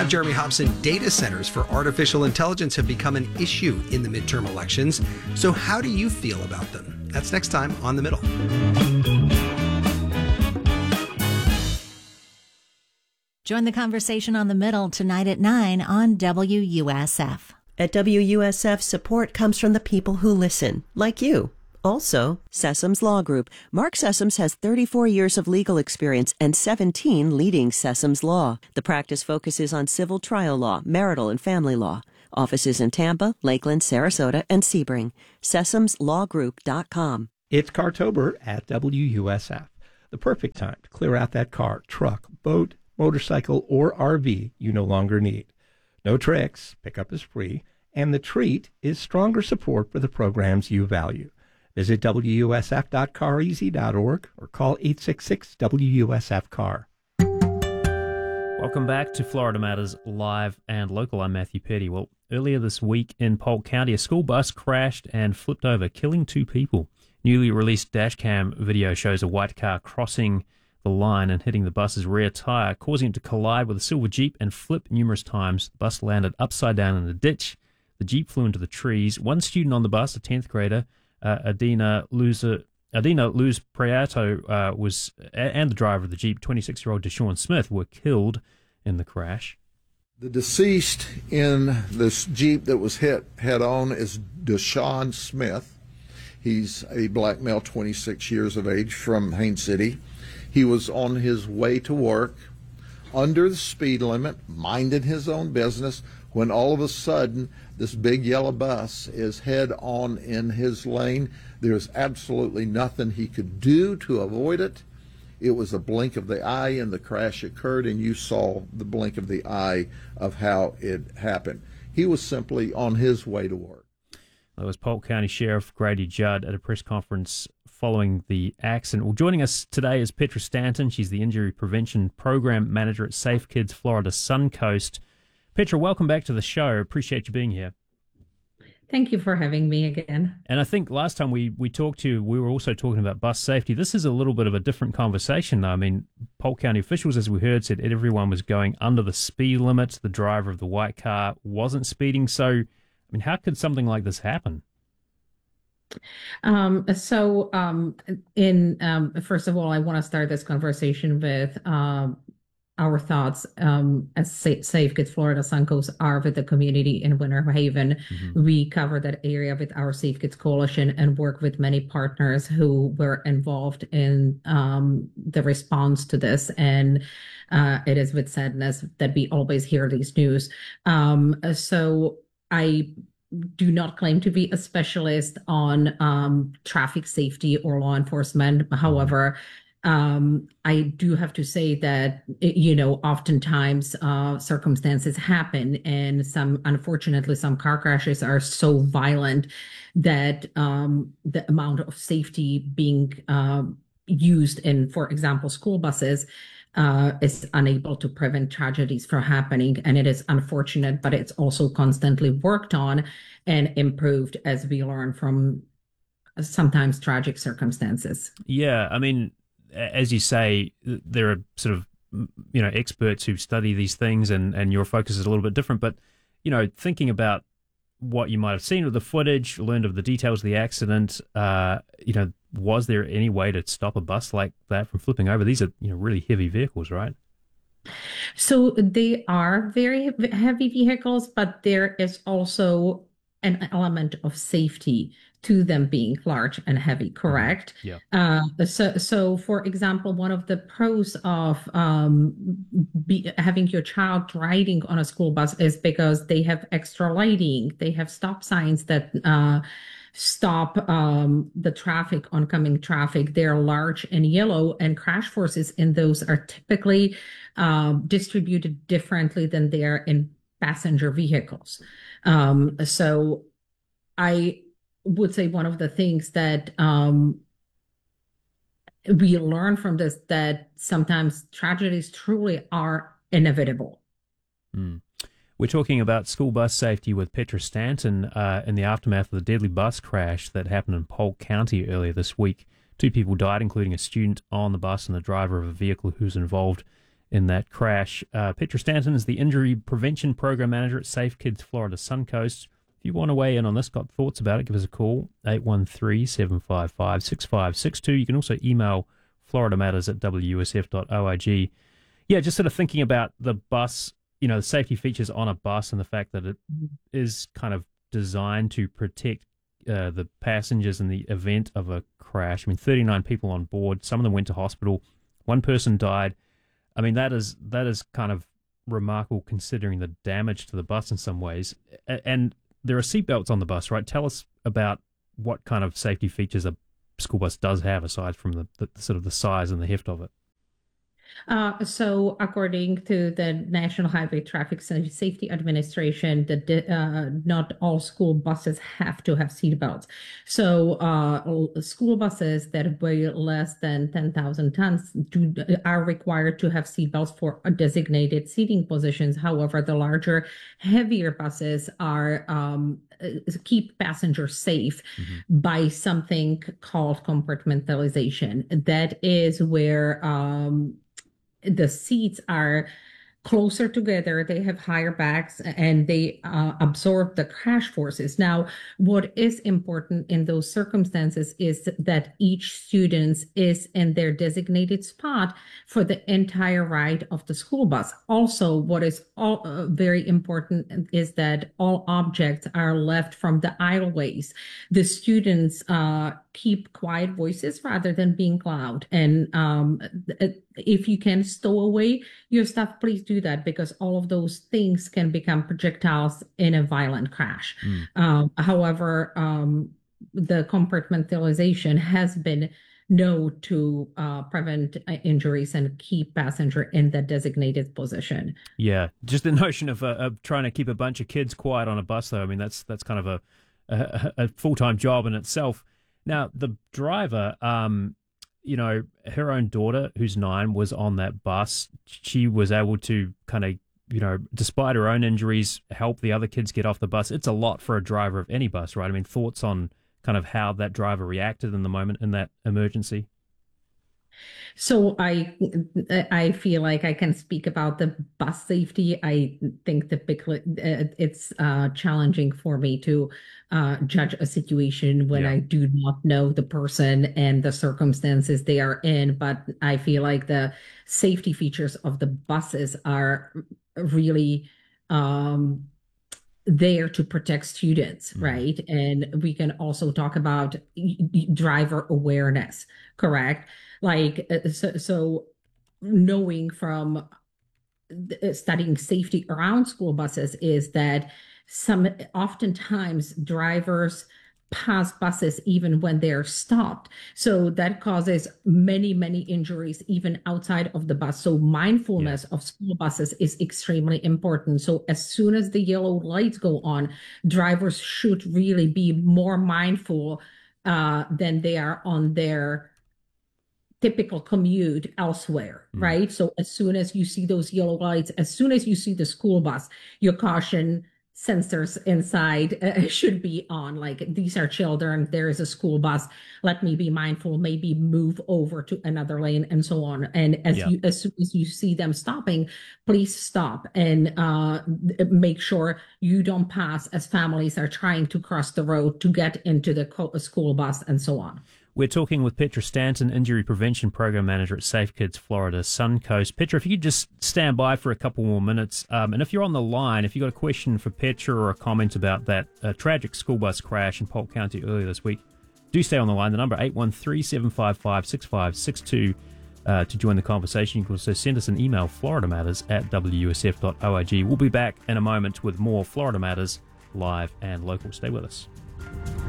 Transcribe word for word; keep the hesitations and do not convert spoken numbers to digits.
I'm Jeremy Hobson. Data centers for artificial intelligence have become an issue in the midterm elections. So how do you feel about them? That's next time on The Middle. Join the conversation on The Middle tonight at nine on W U S F. At W U S F, support comes from the people who listen, like you. Also, Sessoms Law Group. Mark Sessoms has thirty-four years of legal experience and seventeen leading Sessoms Law. The practice focuses on civil trial law, marital and family law. Offices in Tampa, Lakeland, Sarasota, and Sebring. Sessoms Law Group dot com. It's Cartober at W U S F. The perfect time to clear out that car, truck, boat, motorcycle, or R V you no longer need. No tricks, pickup is free, and the treat is stronger support for the programs you value. Visit W U S F dot car easy dot org or call eight six six W U S F C A R. Welcome back to Florida Matters Live and Local. I'm Matthew Petty. Well, earlier this week in Polk County, a school bus crashed and flipped over, killing two people. Newly released dashcam video shows a white car crossing the line and hitting the bus's rear tire, causing it to collide with a silver Jeep and flip numerous times. The bus landed upside down in a ditch. The Jeep flew into the trees. One student on the bus, a tenth grader, uh, Adina Luz, Adina Luz Prieto, uh, was, and the driver of the Jeep, twenty-six-year-old Deshaun Smith, were killed in the crash. The deceased in this Jeep that was hit head-on is Deshaun Smith. He's a black male, twenty-six years of age, from Haines City. He was on his way to work, under the speed limit, minding his own business, when all of a sudden this big yellow bus is head on in his lane. There's absolutely nothing he could do to avoid it. It was a blink of the eye and the crash occurred, and you saw the blink of the eye of how it happened. He was simply on his way to work. That was Polk County Sheriff Grady Judd at a press conference following the accident. Well, joining us today is Petra Stanton. She's the Injury Prevention Program Manager at Safe Kids Florida Suncoast. Petra, welcome back to the show. Appreciate you being here. Thank you for having me again. And I think last time we, we talked to you, we were also talking about bus safety. This is a little bit of a different conversation, though. I mean, Polk County officials, as we heard, said everyone was going under the speed limit. The driver of the white car wasn't speeding. So, I mean, how could something like this happen? Um, so, um, in um, first of all, I want to start this conversation with um, our thoughts um, as Sa- Safe Kids Florida Suncoast are with the community in Winter Haven. Mm-hmm. We cover that area with our Safe Kids Coalition and work with many partners who were involved in um, the response to this. And uh, it is with sadness that we always hear these news. Um, so I do not claim to be a specialist on um, traffic safety or law enforcement. However, um, I do have to say that, you know, oftentimes uh, circumstances happen, and some, unfortunately, some car crashes are so violent that um, the amount of safety being uh, used in, for example, school buses Uh, is unable to prevent tragedies from happening. And it is unfortunate, but it's also constantly worked on and improved as we learn from sometimes tragic circumstances. Yeah, I mean, as you say, there are sort of, you know, experts who study these things, and, and your focus is a little bit different. But, you know, thinking about what you might have seen of the footage, learned of the details of the accident, uh, you know, was there any way to stop a bus like that from flipping over? These are, you know, really heavy vehicles, right? So they are very heavy vehicles, but there is also an element of safety to them being large and heavy, correct? Yeah. Uh, so, so for example, one of the pros of um, be, having your child riding on a school bus is because they have extra lighting. They have stop signs that uh, stop um, the traffic, oncoming traffic. They're large and yellow, and crash forces in those are typically um, distributed differently than they are in passenger vehicles. Um, so I would say one of the things that um, we learn from this, that sometimes tragedies truly are inevitable. Mm. We're talking about school bus safety with Petra Stanton uh, in the aftermath of the deadly bus crash that happened in Polk County earlier this week. Two people died, including a student on the bus and the driver of a vehicle who was involved in that crash. Uh, Petra Stanton is the Injury Prevention Program Manager at Safe Kids Florida Suncoast. If you want to weigh in on this, got thoughts about it, give us a call, eight one three, seven five five, six five six two. You can also email florida matters at w u s f dot org. Yeah, just sort of thinking about the bus, you know, the safety features on a bus and the fact that it is kind of designed to protect uh, the passengers in the event of a crash. I mean, thirty-nine people on board. Some of them went to hospital. One person died. I mean, that is that is kind of remarkable considering the damage to the bus in some ways. And there are seatbelts on the bus, right? Tell us about what kind of safety features a school bus does have aside from the, the sort of the size and the heft of it. Uh, so according to the National Highway Traffic Safety Administration, the, uh, not all school buses have to have seatbelts. So uh, school buses that weigh less than ten thousand tons do, are required to have seatbelts for designated seating positions. However, the larger, heavier buses are um, keep passengers safe mm-hmm. by something called compartmentalization. That is where um, the seats are closer together, they have higher backs, and they uh, absorb the crash forces. Now, what is important in those circumstances is that each student is in their designated spot for the entire ride of the school bus. Also, what is all, uh, very important is that all objects are left from the aisleways. The students uh, keep quiet voices rather than being loud. And um, if you can stow away your stuff, please do that, because all of those things can become projectiles in a violent crash. Mm. Um, however, um, the compartmentalization has been known to uh, prevent uh, injuries and keep passenger in the designated position. Yeah, just the notion of, uh, of trying to keep a bunch of kids quiet on a bus, though. I mean, that's that's kind of a, a, a full-time job in itself. Now, the driver, um, you know, her own daughter, who's nine, was on that bus. She was able to kind of, you know, despite her own injuries, help the other kids get off the bus. It's a lot for a driver of any bus, right? I mean, thoughts on kind of how that driver reacted in the moment in that emergency? So I I feel like I can speak about the bus safety. I think typically uh, it's uh, challenging for me to uh, judge a situation when yeah. I do not know the person and the circumstances they are in. But I feel like the safety features of the buses are really um, there to protect students, mm-hmm. right? And we can also talk about driver awareness, correct? Like, so, so knowing from studying safety around school buses is that some oftentimes drivers pass buses even when they're stopped. So that causes many, many injuries even outside of the bus. So mindfulness yeah. of school buses is extremely important. So as soon as the yellow lights go on, drivers should really be more mindful uh, than they are on their typical commute elsewhere, mm. right? So as soon as you see those yellow lights, as soon as you see the school bus, your caution sensors inside uh, should be on. Like, these are children, there is a school bus, let me be mindful, maybe move over to another lane, and so on. And as yeah. you as soon as you see them stopping, please stop and uh, make sure you don't pass as families are trying to cross the road to get into the co- school bus, and so on. We're talking with Petra Stanton, Injury Prevention Program Manager at Safe Kids Florida Suncoast. Petra, if you could just stand by for a couple more minutes, um, and if you're on the line, if you've got a question for Petra or a comment about that uh, tragic school bus crash in Polk County earlier this week, do stay on the line. The number eight one three, seven five five, six five six two uh, to join the conversation. You can also send us an email, florida matters at w u s f dot org. We'll be back in a moment with more Florida Matters live and local. Stay with us.